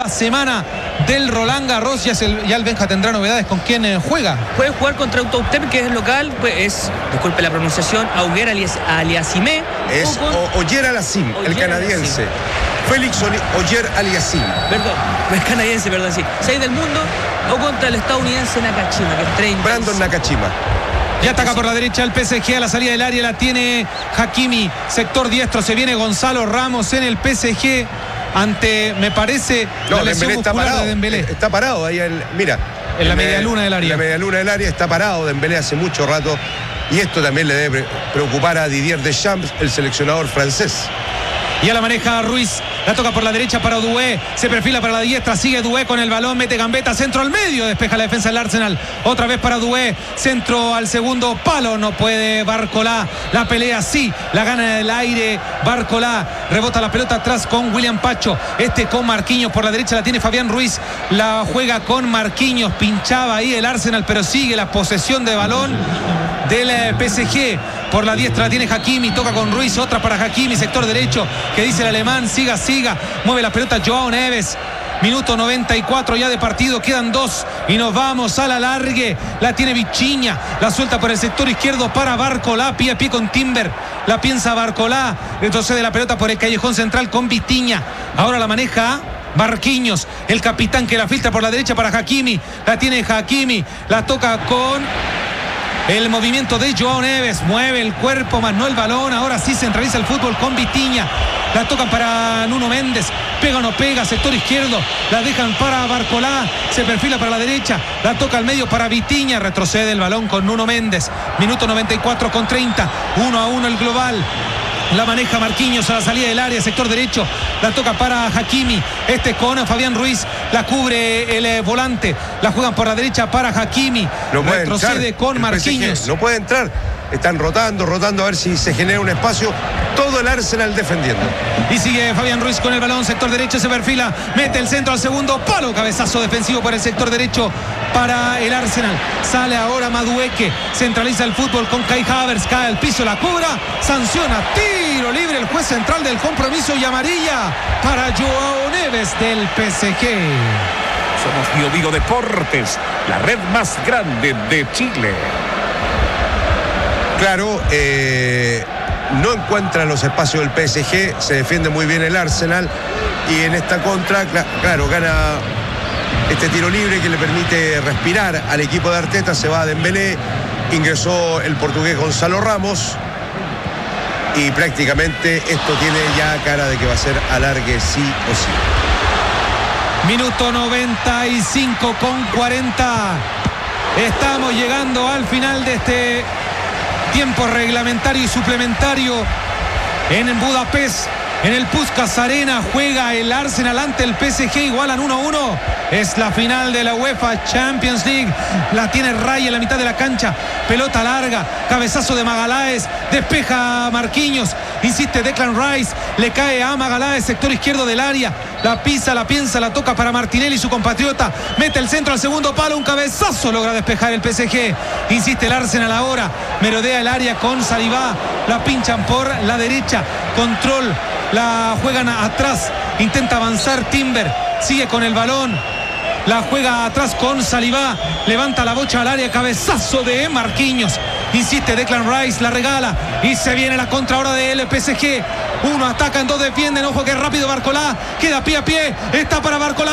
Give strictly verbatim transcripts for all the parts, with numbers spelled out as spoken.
la semana del Roland Garros. Ya, el, ya el Benja tendrá novedades con quién eh, juega. Puede jugar contra Autoutep, que es local, pues es, disculpe la pronunciación, Auger Aliassime. Es con... Oyer Aliassime, el canadiense. Félix Oyer Aliassime. Perdón, es canadiense, perdón, sí. seis del mundo, o contra el estadounidense Nakashima, que es treinta. Brandon Nakashima. Ya ataca por la derecha el P S G, a la salida del área la tiene Hakimi, sector diestro, se viene Gonzalo Ramos en el P S G ante, me parece, no, la lesión Dembélé está muscular parado, de Dembélé. Está parado ahí, el, mira. En la media luna del área. En la media luna del área está parado Dembélé hace mucho rato, y esto también le debe preocupar a Didier Deschamps, el seleccionador francés. Ya la maneja Ruiz, la toca por la derecha para Doué, se perfila para la diestra, sigue Doué con el balón, mete gambeta, centro al medio, despeja la defensa del Arsenal, otra vez para Doué, centro al segundo palo, no puede Barcolá, la pelea sí, la gana del aire Barcolá, rebota la pelota atrás con William Pacho, este con Marquinhos, por la derecha la tiene Fabián Ruiz, la juega con Marquinhos, pinchaba ahí el Arsenal, pero sigue la posesión de balón del P S G. Por la diestra la tiene Hakimi, toca con Ruiz, otra para Hakimi, sector derecho, que dice el alemán, siga, siga, mueve la pelota Joao Neves, minuto noventa y cuatro ya de partido, quedan dos y nos vamos a la largue, la tiene Vichiña, la suelta por el sector izquierdo para Barcolá, pie a pie con Timber, la piensa Barcolá, retrocede la pelota por el callejón central con Vitinha, ahora la maneja Marquinhos, el capitán que la filtra por la derecha para Hakimi, la tiene Hakimi, la toca con... el movimiento de Joao Neves, mueve el cuerpo más no el balón, ahora sí centraliza el fútbol con Vitinha, la tocan para Nuno Méndez, pega o no pega, sector izquierdo, la dejan para Barcolá, se perfila para la derecha, la toca al medio para Vitinha, retrocede el balón con Nuno Méndez, minuto noventa y cuatro con treinta, uno a uno el global. La maneja Marquinhos a la salida del área, sector derecho, la toca para Hakimi, este con Fabián Ruiz, la cubre el eh, volante, la juegan por la derecha para Hakimi, no retrocede con Marquinhos. No puede entrar, están rotando, rotando a ver si se genera un espacio, todo el Arsenal defendiendo. Y sigue Fabián Ruiz con el balón, sector derecho, se perfila, mete el centro al segundo palo, cabezazo defensivo por el sector derecho para el Arsenal, sale ahora Madueke, centraliza el fútbol con Kai Havertz, cae al piso, la cobra, sanciona, tiro libre el juez central del compromiso y amarilla para Joao Neves del P S G. Somos Bio Bio Deportes, la red más grande de Chile. Claro, eh, no encuentra los espacios del P S G, se defiende muy bien el Arsenal y en esta contra, claro, gana este tiro libre que le permite respirar al equipo de Arteta, se va a Dembélé, ingresó el portugués Gonzalo Ramos y prácticamente esto tiene ya cara de que va a ser alargue sí o sí. Minuto noventa y cinco con cuarenta. Estamos llegando al final de este tiempo reglamentario y suplementario en Budapest. En el Puskás Arena juega el Arsenal ante el P S G, igualan uno a uno. Es la final de la UEFA Champions League. La tiene Ray en la mitad de la cancha. Pelota larga, cabezazo de Magaláes, despeja Marquinhos, insiste Declan Rice, le cae a Magaláes, sector izquierdo del área. La pisa, la piensa, la toca para Martinelli, su compatriota. Mete el centro al segundo palo, un cabezazo logra despejar el P S G. Insiste el Arsenal ahora, merodea el área con Saliba. La pinchan por la derecha, control. La juegan atrás, intenta avanzar Timber, sigue con el balón, la juega atrás con Saliba, levanta la bocha al área, cabezazo de Marquinhos, insiste Declan Rice, la regala y se viene la contra ahora del P S G. Uno atacan, dos defienden, ojo que rápido Barcolá, queda pie a pie, está para Barcolá,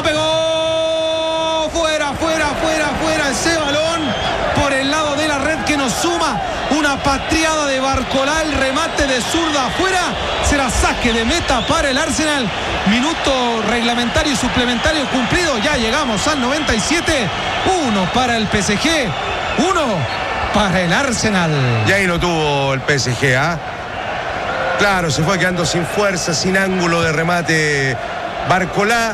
pegó, fuera, fuera, fuera, fuera ese balón por el lado de la red que nos suma. Una patriada de Barcolá, el remate de zurda afuera, será saque de meta para el Arsenal. Minuto reglamentario y suplementario cumplido, ya llegamos al noventa y siete. Uno para el P S G, uno para el Arsenal. Y ahí lo tuvo el P S G, ¿ah? ¿eh? Claro, se fue quedando sin fuerza, sin ángulo de remate Barcolá,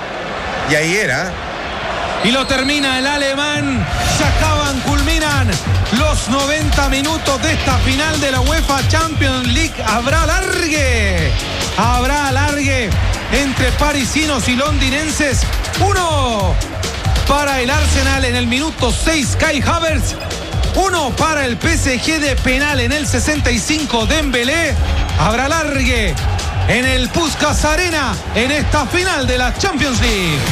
y ahí era. Y lo termina el alemán. Se acaban, culminan los noventa minutos de esta final de la UEFA Champions League. Habrá alargue. Habrá alargue entre parisinos y londinenses. Uno para el Arsenal en el minuto seis, Kai Havertz. Uno para el P S G de penal en el sesenta y cinco, Dembélé. Habrá alargue en el Puskás Arena en esta final de la Champions League.